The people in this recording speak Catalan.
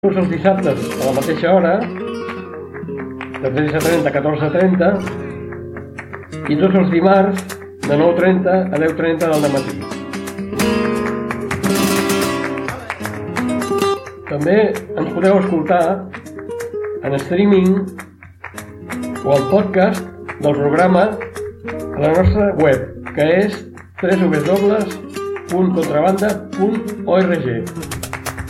Tots els dissabtes a la mateixa hora, de 13:30 a 14:30, i tots els dimarts de 9:30 a 10:30 del dematí. També ens podeu escoltar en streaming o al podcast del programa a la nostra web, que és www.contrabanda.org.